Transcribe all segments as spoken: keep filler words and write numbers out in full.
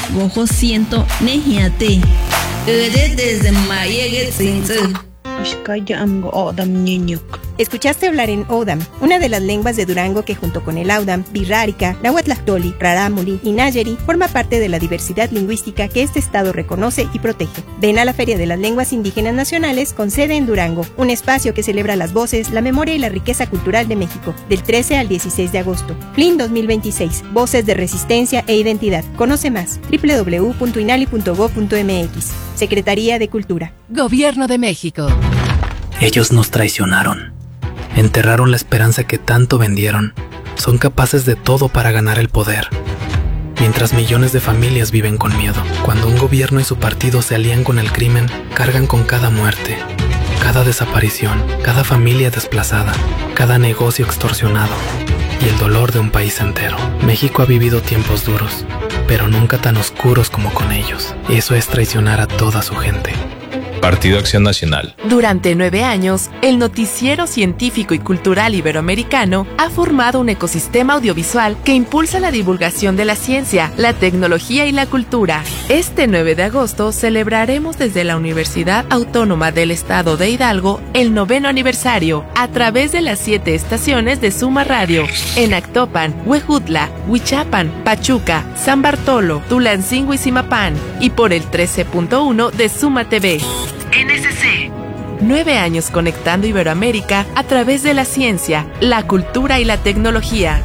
Bojo siento nehiate. Ede desde mayege tsinze. Ishkaya amgo odam niñuk. Escuchaste hablar en Odam, una de las lenguas de Durango que junto con el Audam, Birrárica, Nahuatlactoli, Rarámuri y Nayeri forma parte de la diversidad lingüística que este estado reconoce y protege. Ven a la Feria de las Lenguas Indígenas Nacionales con sede en Durango, un espacio que celebra las voces, la memoria y la riqueza cultural de México, del trece al dieciséis de agosto. F L I N dos mil veintiséis, Voces de Resistencia e Identidad. Conoce más, doble u doble u doble u punto inali punto gob punto eme equis. Secretaría de Cultura. Gobierno de México. Ellos nos traicionaron. Enterraron la esperanza que tanto vendieron. Son capaces de todo para ganar el poder. Mientras millones de familias viven con miedo. Cuando un gobierno y su partido se alían con el crimen, cargan con cada muerte, cada desaparición, cada familia desplazada, cada negocio extorsionado y el dolor de un país entero. México ha vivido tiempos duros, pero nunca tan oscuros como con ellos. Eso es traicionar a toda su gente. Partido Acción Nacional. Durante nueve años, el noticiero científico y cultural iberoamericano ha formado un ecosistema audiovisual que impulsa la divulgación de la ciencia, la tecnología y la cultura. Este nueve de agosto celebraremos desde la Universidad Autónoma del Estado de Hidalgo el noveno aniversario a través de las siete estaciones de Suma Radio en Actopan, Huejutla, Huichapan, Pachuca, San Bartolo, Tulancingo y Zimapán y por el trece punto uno de Suma T V. N S C. Nueve años conectando Iberoamérica a través de la ciencia, la cultura y la tecnología.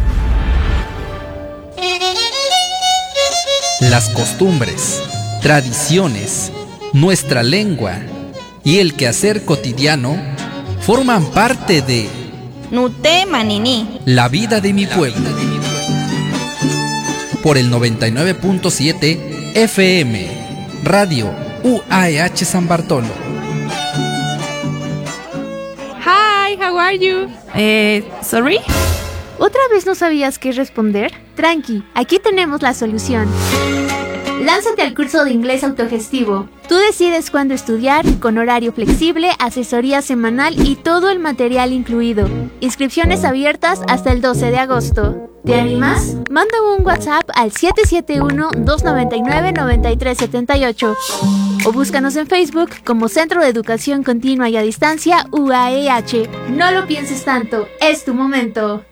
Las costumbres, tradiciones, nuestra lengua y el quehacer cotidiano forman parte de Nute Manini, la vida de mi pueblo. Por el noventa y nueve punto siete F M, Radio U A E H San Bartolo. Hi, how are you? Eh, sorry? ¿Otra vez no sabías qué responder? Tranqui, aquí tenemos la solución. Lánzate al curso de inglés autogestivo. Tú decides cuándo estudiar, con horario flexible, asesoría semanal y todo el material incluido. Inscripciones abiertas hasta el doce de agosto. ¿Te animas? Manda un WhatsApp al siete siete uno, dos nueve nueve, nueve tres siete ocho o búscanos en Facebook como Centro de Educación Continua y a Distancia U A E H. No lo pienses tanto, es tu momento.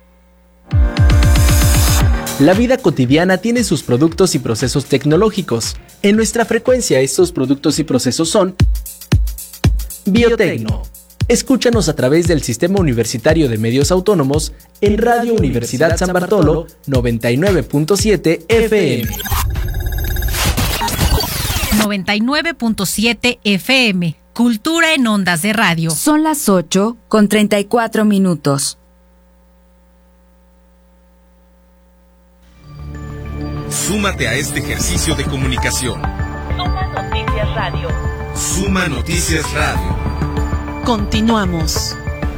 La vida cotidiana tiene sus productos y procesos tecnológicos. En nuestra frecuencia, estos productos y procesos son Biotecno. Escúchanos a través del Sistema Universitario de Medios Autónomos en Radio Universidad San Bartolo noventa y nueve punto siete F M. noventa y nueve punto siete F M. Cultura en ondas de radio. Son las ocho con treinta y cuatro minutos. Súmate a este ejercicio de comunicación. Suma Noticias Radio. Suma Noticias Radio. Continuamos.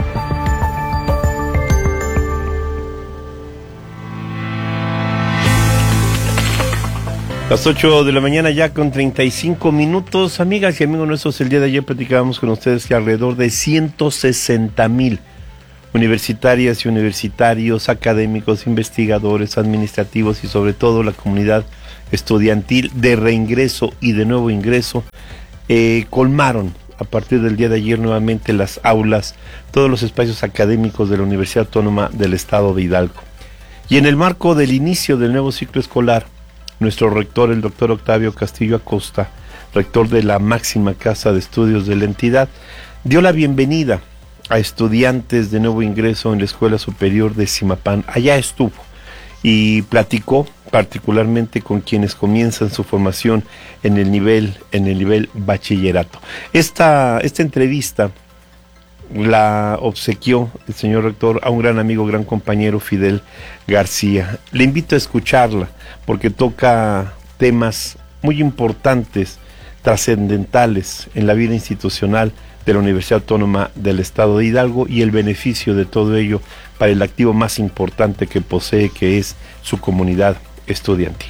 Las ocho de la mañana ya con treinta y cinco minutos. Amigas y amigos nuestros, el día de ayer platicábamos con ustedes que alrededor de ciento sesenta mil universitarias y universitarios, académicos, investigadores, administrativos y sobre todo la comunidad estudiantil de reingreso y de nuevo ingreso eh, colmaron a partir del día de ayer nuevamente las aulas, todos los espacios académicos de la Universidad Autónoma del Estado de Hidalgo. Y en el marco del inicio del nuevo ciclo escolar, nuestro rector, el doctor Octavio Castillo Acosta, rector de la máxima casa de estudios de la entidad, dio la bienvenida a estudiantes de nuevo ingreso en la Escuela Superior de Zimapán. Allá estuvo y platicó particularmente con quienes comienzan su formación en el nivel, en el nivel bachillerato. Esta, esta entrevista la obsequió el señor rector a un gran amigo, gran compañero, Fidel García. Le invito a escucharla porque toca temas muy importantes, trascendentales en la vida institucional de la Universidad Autónoma del Estado de Hidalgo y el beneficio de todo ello para el activo más importante que posee, que es su comunidad estudiantil.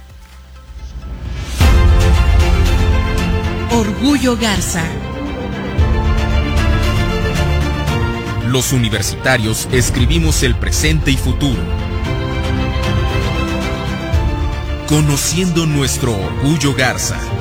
Orgullo Garza. Los universitarios escribimos el presente y futuro. conociendo nuestro orgullo Garza.